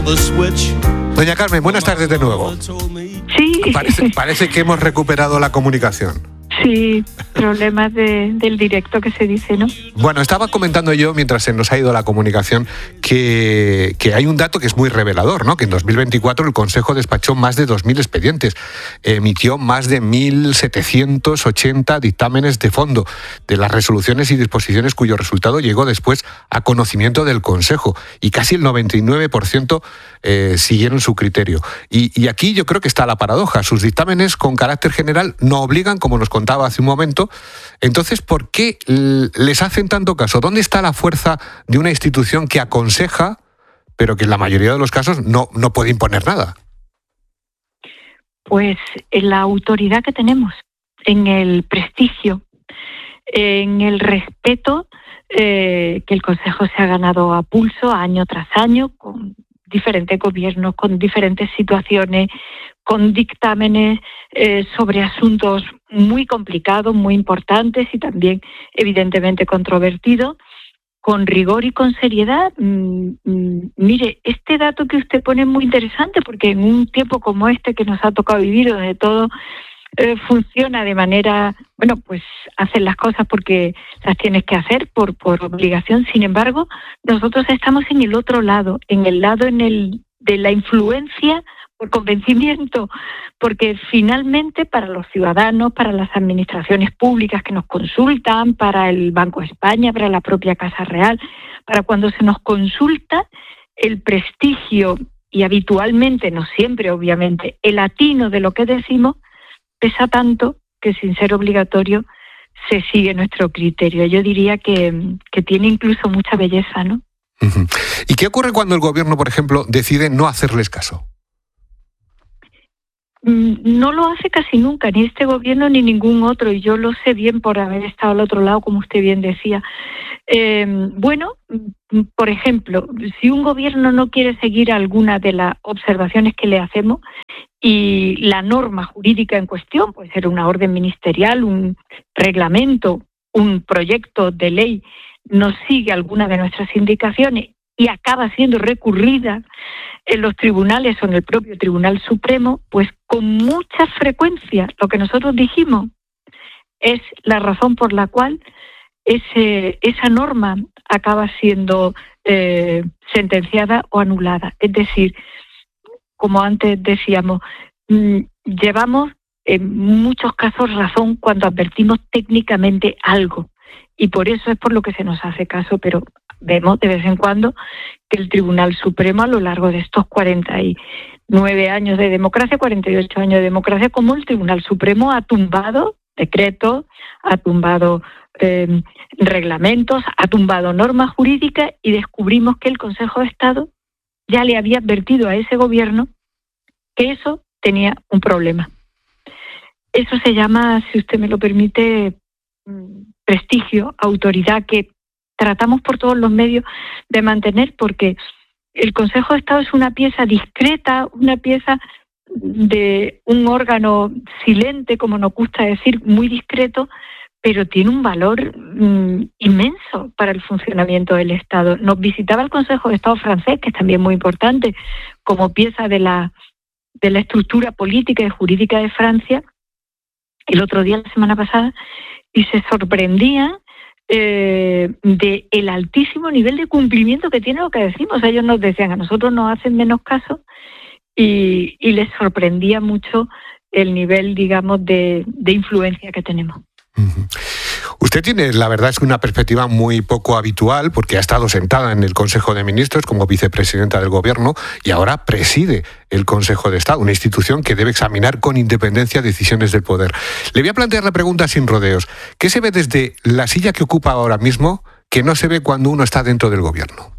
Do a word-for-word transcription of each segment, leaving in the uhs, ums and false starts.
Doña Carmen, buenas tardes de nuevo. Sí. Parece, parece que hemos recuperado la comunicación. Sí, problemas de, del directo que se dice, ¿no? Bueno, estaba comentando yo, mientras se nos ha ido la comunicación, que, que hay un dato que es muy revelador, ¿no? Que en dos mil veinticuatro el Consejo despachó más de dos mil expedientes, emitió más de mil setecientos ochenta dictámenes de fondo de las resoluciones y disposiciones cuyo resultado llegó después a conocimiento del Consejo, y casi el noventa y nueve por ciento eh, siguieron su criterio. Y, y aquí yo creo que está la paradoja. Sus dictámenes con carácter general no obligan, como nos contaba hace un momento. Entonces, ¿por qué les hacen tanto caso? ¿Dónde está la fuerza de una institución que aconseja, pero que en la mayoría de los casos no, no puede imponer nada? Pues en la autoridad que tenemos, en el prestigio, en el respeto eh, que el Consejo se ha ganado a pulso año tras año, con diferentes gobiernos, con diferentes situaciones, con dictámenes eh, sobre asuntos muy complicados, muy importantes y también evidentemente controvertidos, con rigor y con seriedad. Mm, mm, mire, este dato que usted pone es muy interesante porque en un tiempo como este que nos ha tocado vivir, donde todo eh, funciona de manera, bueno, pues hacer las cosas porque las tienes que hacer por, por obligación. Sin embargo, nosotros estamos en el otro lado, en el lado en el de la influencia por convencimiento, porque finalmente para los ciudadanos, para las administraciones públicas que nos consultan, para el Banco de España, para la propia Casa Real, para cuando se nos consulta, el prestigio y habitualmente, no siempre obviamente, el atino de lo que decimos pesa tanto que sin ser obligatorio se sigue nuestro criterio. Yo diría que, que tiene incluso mucha belleza, ¿no? Uh-huh. ¿Y qué ocurre cuando el gobierno, por ejemplo, decide no hacerles caso? No lo hace casi nunca, ni este gobierno ni ningún otro, y yo lo sé bien por haber estado al otro lado, como usted bien decía. Eh, bueno, por ejemplo, si un gobierno no quiere seguir alguna de las observaciones que le hacemos y la norma jurídica en cuestión, puede ser una orden ministerial, un reglamento, un proyecto de ley, no sigue alguna de nuestras indicaciones y acaba siendo recurrida en los tribunales o en el propio Tribunal Supremo, pues con mucha frecuencia lo que nosotros dijimos es la razón por la cual ese, esa norma acaba siendo eh, sentenciada o anulada. Es decir, como antes decíamos, mmm, llevamos en muchos casos razón cuando advertimos técnicamente algo, y por eso es por lo que se nos hace caso, pero vemos de vez en cuando que el Tribunal Supremo, a lo largo de estos cuarenta y nueve años de democracia, cuarenta y ocho años de democracia, como el Tribunal Supremo ha tumbado decretos, ha tumbado eh, reglamentos, ha tumbado normas jurídicas, y descubrimos que el Consejo de Estado ya le había advertido a ese gobierno que eso tenía un problema. Eso se llama, si usted me lo permite, prestigio, autoridad, que tratamos por todos los medios de mantener, porque el Consejo de Estado es una pieza discreta, una pieza de un órgano silente, como nos gusta decir, muy discreto, pero tiene un valor mm, inmenso para el funcionamiento del Estado. Nos visitaba el Consejo de Estado francés, que es también muy importante, como pieza de la, de la estructura política y jurídica de Francia, el otro día, la semana pasada, y se sorprendían eh, de el altísimo nivel de cumplimiento que tiene lo que decimos. Ellos nos decían, a nosotros nos hacen menos caso, y, y les sorprendía mucho el nivel, digamos, de, de influencia que tenemos. Uh-huh. Usted tiene, la verdad, es una perspectiva muy poco habitual, porque ha estado sentada en el Consejo de Ministros como vicepresidenta del Gobierno y ahora preside el Consejo de Estado, una institución que debe examinar con independencia decisiones del poder. Le voy a plantear la pregunta sin rodeos. ¿Qué se ve desde la silla que ocupa ahora mismo que no se ve cuando uno está dentro del Gobierno?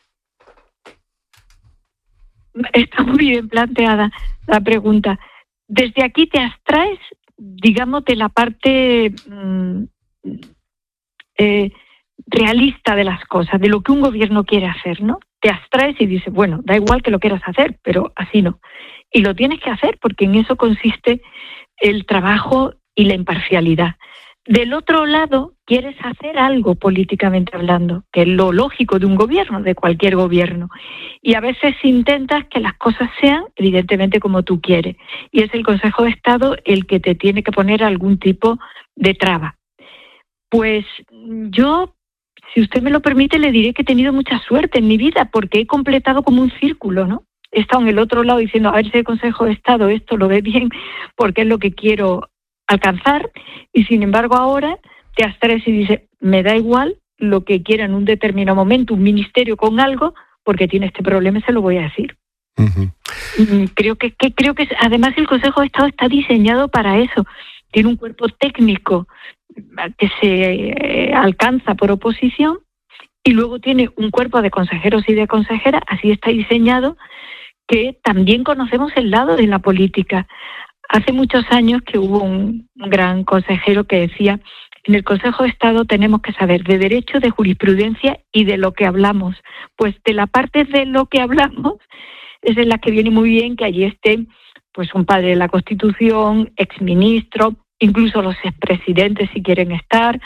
Está muy bien planteada la pregunta. Desde aquí te abstraes, digamos, de la parte mmm, eh, realista de las cosas, de lo que un gobierno quiere hacer, ¿no? Te abstraes y dices, bueno, da igual que lo quieras hacer, pero así no. Y lo tienes que hacer porque en eso consiste el trabajo y la imparcialidad. Del otro lado, quieres hacer algo políticamente hablando, que es lo lógico de un gobierno, de cualquier gobierno. Y a veces intentas que las cosas sean, evidentemente, como tú quieres. Y es el Consejo de Estado el que te tiene que poner algún tipo de traba. Pues yo, si usted me lo permite, le diré que he tenido mucha suerte en mi vida, porque he completado como un círculo, ¿no? He estado en el otro lado diciendo, a ver si el Consejo de Estado esto lo ve bien, porque es lo que quiero alcanzar, y sin embargo ahora te abstraes y dices, me da igual lo que quiera en un determinado momento un ministerio con algo, porque tiene este problema y se lo voy a decir. Uh-huh. Creo que, que creo que además el Consejo de Estado está diseñado para eso. Tiene un cuerpo técnico que se eh, alcanza por oposición, y luego tiene un cuerpo de consejeros y de consejeras, así está diseñado, que también conocemos el lado de la política. Hace muchos años que hubo un gran consejero que decía, en el Consejo de Estado tenemos que saber de derecho, de jurisprudencia y de lo que hablamos. Pues de la parte de lo que hablamos es en la que viene muy bien que allí esté pues un padre de la Constitución, exministro, incluso los expresidentes si quieren estar,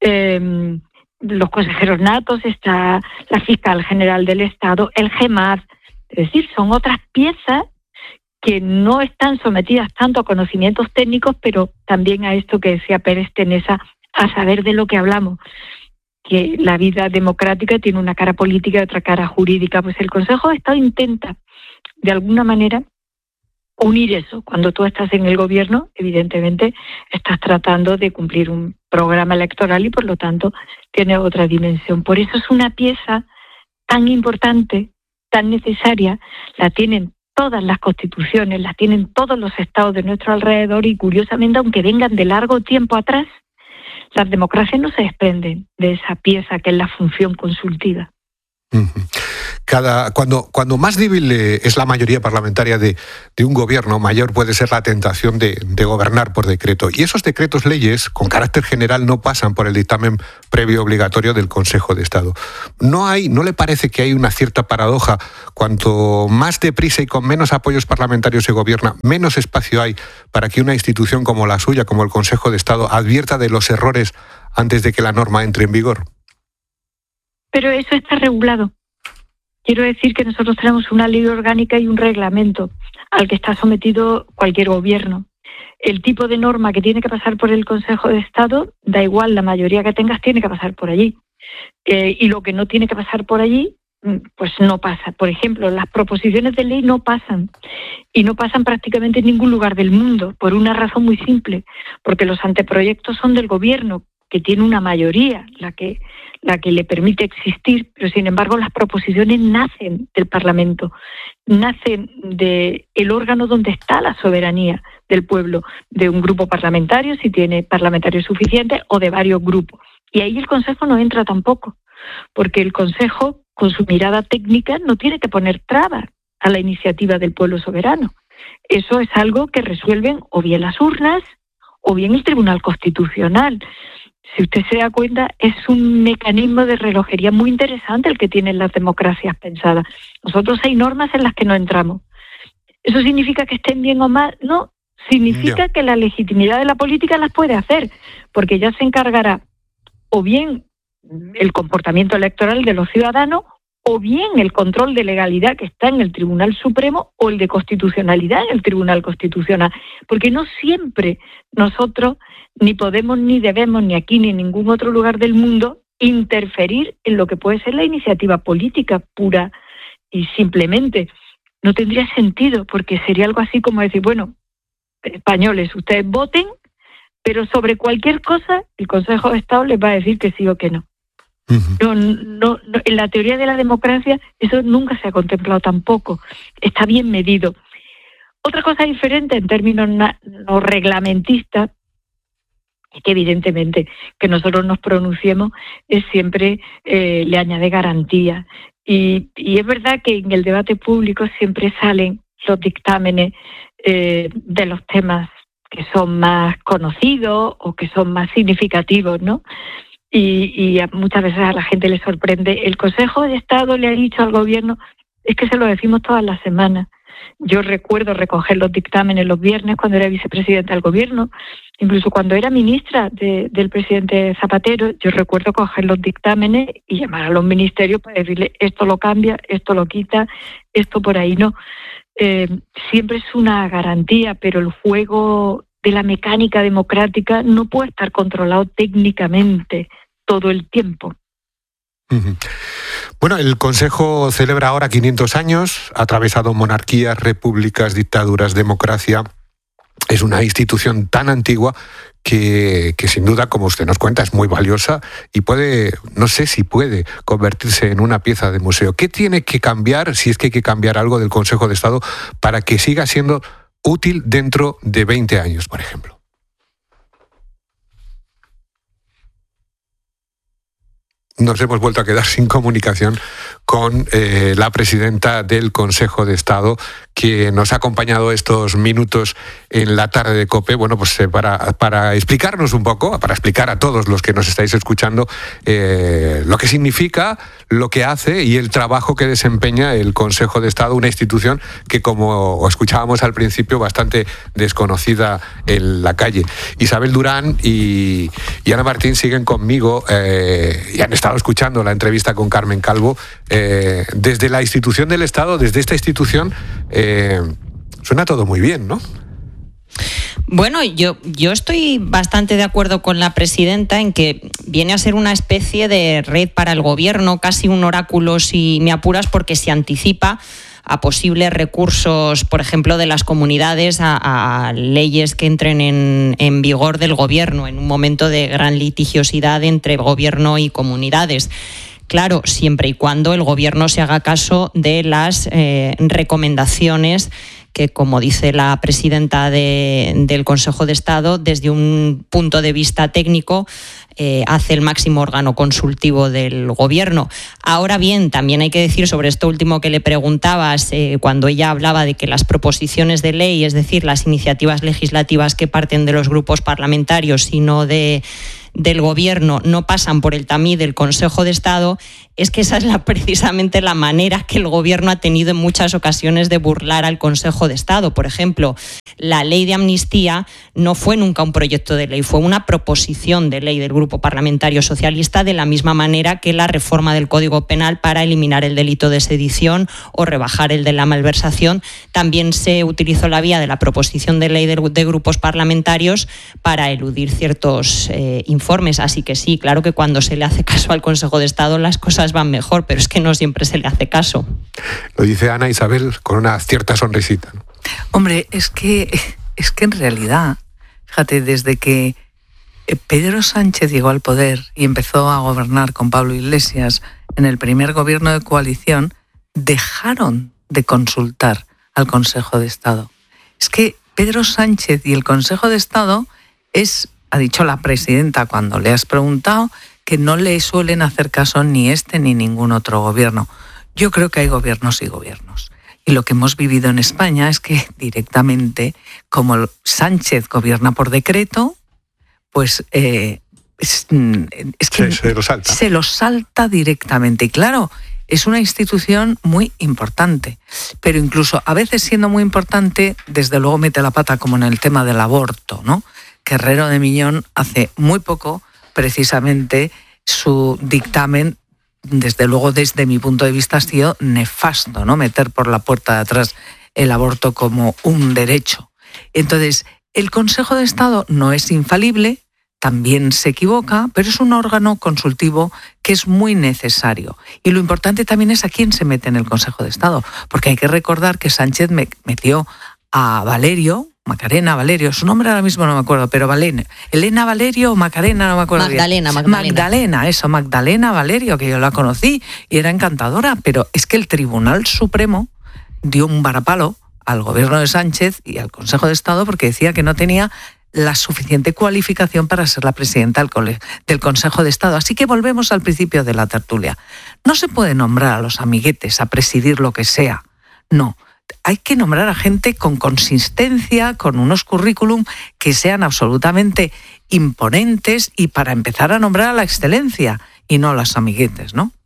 eh, los consejeros natos, está la fiscal general del Estado, el GEMAT, es decir, son otras piezas que no están sometidas tanto a conocimientos técnicos, pero también a esto que decía Pérez Tenesa, a saber de lo que hablamos, que la vida democrática tiene una cara política y otra cara jurídica. Pues el Consejo de Estado intenta, de alguna manera, unir eso. Cuando tú estás en el gobierno, evidentemente, estás tratando de cumplir un programa electoral y, por lo tanto, tiene otra dimensión. Por eso es una pieza tan importante, tan necesaria, la tienen todas las constituciones, las tienen todos los estados de nuestro alrededor y, curiosamente, aunque vengan de largo tiempo atrás, las democracias no se desprenden de esa pieza que es la función consultiva. Uh-huh. Cada, cuando, cuando más débil eh, es la mayoría parlamentaria de, de un gobierno, mayor puede ser la tentación de, de gobernar por decreto. Y esos decretos leyes, con carácter general, no pasan por el dictamen previo obligatorio del Consejo de Estado. ¿No hay, no le parece que hay una cierta paradoja? Cuanto más deprisa y con menos apoyos parlamentarios se gobierna, menos espacio hay para que una institución como la suya, como el Consejo de Estado, advierta de los errores antes de que la norma entre en vigor. Pero eso está regulado. Quiero decir que nosotros tenemos una ley orgánica y un reglamento al que está sometido cualquier gobierno. El tipo de norma que tiene que pasar por el Consejo de Estado, da igual la mayoría que tengas, tiene que pasar por allí. Eh, y lo que no tiene que pasar por allí, pues no pasa. Por ejemplo, las proposiciones de ley no pasan. Y no pasan prácticamente en ningún lugar del mundo, por una razón muy simple. Porque los anteproyectos son del gobierno, que tiene una mayoría, la que la que le permite existir, pero sin embargo las proposiciones nacen del Parlamento, nacen del órgano donde está la soberanía del pueblo, de un grupo parlamentario, si tiene parlamentarios suficientes, o de varios grupos. Y ahí el Consejo no entra tampoco, porque el Consejo, con su mirada técnica, no tiene que poner trabas a la iniciativa del pueblo soberano. Eso es algo que resuelven o bien las urnas o bien el Tribunal Constitucional. Si usted se da cuenta, es un mecanismo de relojería muy interesante el que tienen las democracias pensadas. Nosotros hay normas en las que no entramos. ¿Eso significa que estén bien o mal? No, significa yeah. que la legitimidad de la política las puede hacer, porque ya se encargará o bien el comportamiento electoral de los ciudadanos, o bien el control de legalidad que está en el Tribunal Supremo, o el de constitucionalidad en el Tribunal Constitucional. Porque no siempre nosotros ni podemos, ni debemos, ni aquí, ni en ningún otro lugar del mundo, interferir en lo que puede ser la iniciativa política pura y simplemente. No tendría sentido, porque sería algo así como decir, bueno, españoles, ustedes voten, pero sobre cualquier cosa el Consejo de Estado les va a decir que sí o que no. Uh-huh. No, no, no, en la teoría de la democracia eso nunca se ha contemplado tampoco. Está bien medido. Otra cosa diferente en términos na, no reglamentistas es que evidentemente que nosotros nos pronunciemos es siempre eh, le añade garantía. Y, y es verdad que en el debate público siempre salen los dictámenes eh, de los temas que son más conocidos o que son más significativos, ¿no? Y, y a, muchas veces a la gente le sorprende. El Consejo de Estado le ha dicho al gobierno, es que se lo decimos todas las semanas, Yo recuerdo recoger los dictámenes los viernes cuando era vicepresidenta del gobierno, incluso cuando era ministra de, del presidente Zapatero, yo recuerdo coger los dictámenes y llamar a los ministerios para decirle esto lo cambia, esto lo quita, esto por ahí no. Eh, siempre es una garantía, pero el juego de la mecánica democrática no puede estar controlado técnicamente todo el tiempo. Bueno, el Consejo celebra ahora quinientos años, ha atravesado monarquías, repúblicas, dictaduras, democracia. Es una institución tan antigua que, que sin duda, como usted nos cuenta, es muy valiosa y puede, no sé si puede convertirse en una pieza de museo. ¿Qué tiene que cambiar, si es que hay que cambiar algo del Consejo de Estado, para que siga siendo útil dentro de veinte años, por ejemplo? Nos hemos vuelto a quedar sin comunicación con eh, la presidenta del Consejo de Estado, que nos ha acompañado estos minutos en la tarde de COPE, bueno, pues eh, para, para explicarnos un poco, para explicar a todos los que nos estáis escuchando eh, lo que significa, lo que hace y el trabajo que desempeña el Consejo de Estado, una institución que, como escuchábamos al principio, bastante desconocida en la calle. Isabel Durán y, y Ana Martín siguen conmigo eh, y han estado escuchando la entrevista con Carmen Calvo. Eh, desde la institución del Estado, desde esta institución, eh, suena todo muy bien, ¿no? Bueno, yo, yo estoy bastante de acuerdo con la presidenta en que viene a ser una especie de red para el gobierno, casi un oráculo si me apuras, porque se anticipa a posibles recursos, por ejemplo, de las comunidades a, a leyes que entren en, en vigor del gobierno en un momento de gran litigiosidad entre gobierno y comunidades. Claro, siempre y cuando el gobierno se haga caso de las eh, recomendaciones que, como dice la presidenta de, del Consejo de Estado, desde un punto de vista técnico, eh, hace el máximo órgano consultivo del gobierno. Ahora bien, también hay que decir sobre esto último que le preguntabas, eh, cuando ella hablaba de que las proposiciones de ley, es decir, las iniciativas legislativas que parten de los grupos parlamentarios y no de del gobierno, no pasan por el tamiz del Consejo de Estado, es que esa es la, precisamente la manera que el gobierno ha tenido en muchas ocasiones de burlar al Consejo de Estado. Por ejemplo, la ley de amnistía no fue nunca un proyecto de ley, fue una proposición de ley del Grupo Parlamentario Socialista, de la misma manera que la reforma del Código Penal para eliminar el delito de sedición o rebajar el de la malversación. También se utilizó la vía de la proposición de ley de, de grupos parlamentarios para eludir ciertos eh, informes. Así que sí, claro que cuando se le hace caso al Consejo de Estado las cosas van mejor, pero es que no siempre se le hace caso. Lo dice Ana Isabel con una cierta sonrisita, ¿no? Hombre, es que, es que en realidad, fíjate, desde que Pedro Sánchez llegó al poder y empezó a gobernar con Pablo Iglesias en el primer gobierno de coalición, dejaron de consultar al Consejo de Estado. Es que Pedro Sánchez y el Consejo de Estado es, ha dicho la presidenta cuando le has preguntado, que no le suelen hacer caso ni este ni ningún otro gobierno. Yo creo que hay gobiernos y gobiernos. Y lo que hemos vivido en España es que directamente, como Sánchez gobierna por decreto, pues eh, es, es que se, se lo salta. Se lo salta directamente. Y claro, es una institución muy importante. Pero incluso a veces siendo muy importante, desde luego mete la pata, como en el tema del aborto, ¿no? Que Herrero de Miñón hace muy poco, precisamente, su dictamen, desde luego desde mi punto de vista, ha sido nefasto, ¿no? Meter por la puerta de atrás el aborto como un derecho. Entonces, el Consejo de Estado no es infalible, también se equivoca, pero es un órgano consultivo que es muy necesario. Y lo importante también es a quién se mete en el Consejo de Estado, porque hay que recordar que Sánchez metió a Valerio, Macarena Valerio, su nombre ahora mismo no me acuerdo, pero Valena, Elena Valerio o Macarena, no me acuerdo Magdalena, bien. Magdalena. Magdalena, eso, Magdalena Valerio, que yo la conocí y era encantadora, pero es que el Tribunal Supremo dio un varapalo al gobierno de Sánchez y al Consejo de Estado porque decía que no tenía la suficiente cualificación para ser la presidenta del, cole, del Consejo de Estado. Así que volvemos al principio de la tertulia. No se puede nombrar a los amiguetes a presidir lo que sea, no. Hay que nombrar a gente con consistencia, con unos currículum que sean absolutamente imponentes y para empezar a nombrar a la excelencia y no a los amiguetes, ¿no?